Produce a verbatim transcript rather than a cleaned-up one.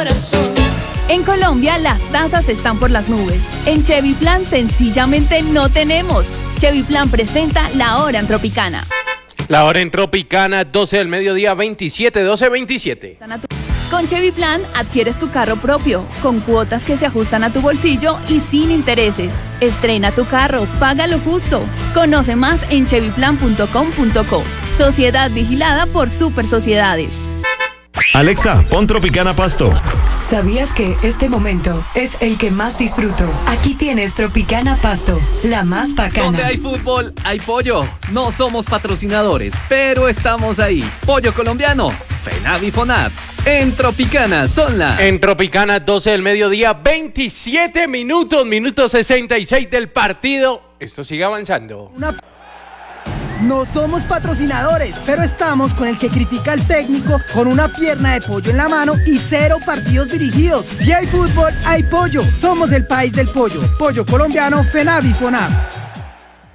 corazón. En Colombia las tasas están por las nubes. En Chevy Plan sencillamente no tenemos. Chevy Plan presenta La Hora en Tropicana. La Hora en Tropicana, doce del mediodía, veintisiete, doce veintisiete. Con Chevy Plan adquieres tu carro propio, con cuotas que se ajustan a tu bolsillo y sin intereses. Estrena tu carro, paga lo justo. Conoce más en chevy plan punto com punto co. Sociedad vigilada por Super Sociedades. Alexa, pon Tropicana Pasto. ¿Sabías que este momento es el que más disfruto? Aquí tienes Tropicana Pasto, la más bacana. Donde hay fútbol, hay pollo. No somos patrocinadores, pero estamos ahí. Pollo colombiano, FENAV y FONAV. En Tropicana son las... En Tropicana, doce del mediodía, veintisiete minutos, minuto sesenta y seis del partido. Esto sigue avanzando. Una... No somos patrocinadores, pero estamos con el que critica al técnico con una pierna de pollo en la mano y cero partidos dirigidos. Si hay fútbol, hay pollo. Somos el país del pollo. Pollo colombiano, FENAV y FONAV.